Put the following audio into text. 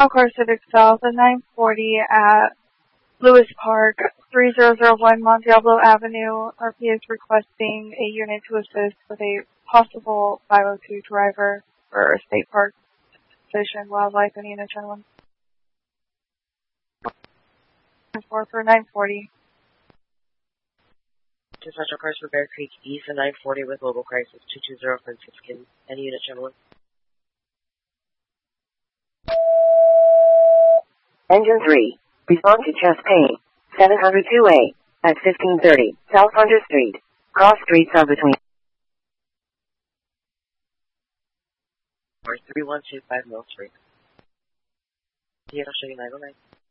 Of course, Civic South at 940 at Lewis Park, 3001 Mount Diablo Avenue. RP is requesting a unit to assist with a possible 502 driver for State Park, Fish and Wildlife, and Unit 1. 4 for 940. Dispatch cars for Bear Creek East and 940 with Mobile Crisis 220 Franciscan and Unit 1. Engine 3. Respond to chest pain. 702A at 1530 South Hunter Street. Cross streets are between 3125 Mill Street. Seattle City 909.